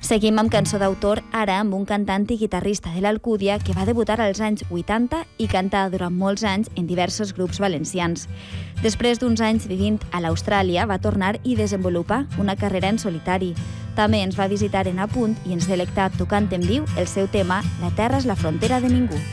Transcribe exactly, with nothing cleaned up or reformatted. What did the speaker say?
Seguim amb cançó d'autor, ara amb un cantant i guitarrista de l'Alcúdia que va debutar als anys vuitanta i cantar durant molts anys en diversos grups valencians. Després d'uns anys vivint a l'Austràlia, va tornar i desenvolupar una carrera en solitari. També ens va visitar en Apunt i ens delectà tocant en viu el seu tema La terra és la frontera de ningú.